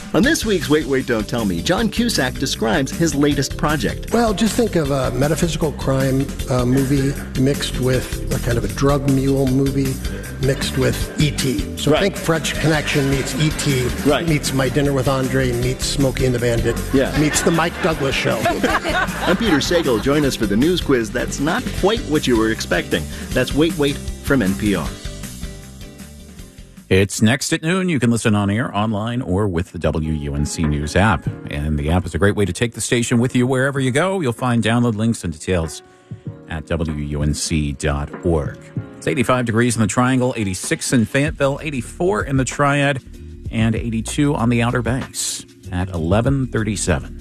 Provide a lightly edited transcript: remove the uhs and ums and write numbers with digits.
On this week's Wait, Wait, Don't Tell Me, John Cusack describes his latest project. Well, just think of a metaphysical crime movie mixed with a kind of a drug mule movie mixed with E.T. So think French Connection meets E.T. meets My Dinner with Andre meets Smokey and the Bandit meets The Mike Douglas Show. I'm Peter Sagal. Join us for the news quiz that's not quite what you were expecting. That's Wait, Wait from NPR. It's next at noon. You can listen on air, online, or with the WUNC News app. And the app is a great way to take the station with you wherever you go. You'll find download links and details at WUNC.org. It's 85 degrees in the Triangle, 86 in Fayetteville, 84 in the Triad, and 82 on the Outer Banks at 11:37.